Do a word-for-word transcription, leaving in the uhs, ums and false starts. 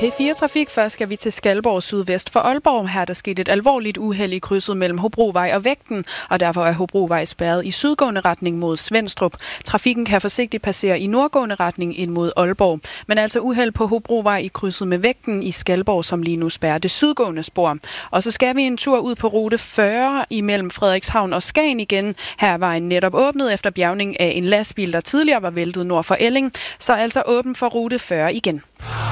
P fire Trafik. Først skal vi til Skalborg sydvest for Aalborg. Her er der sket et alvorligt uheld i krydset mellem Hobrovej og Vægten, og derfor er Hobrovej spærret i sydgående retning mod Svenstrup. Trafikken kan forsigtigt passere i nordgående retning ind mod Aalborg. Men altså uheld på Hobrovej i krydset med Vægten i Skalborg, som lige nu spærrer det sydgående spor. Og så skal vi en tur ud på rute fyrre imellem Frederikshavn og Skagen igen. Her er vejen netop åbnet efter bjærgning af en lastbil, der tidligere var væltet nord for Elling, så altså åben for rute fyrre igen.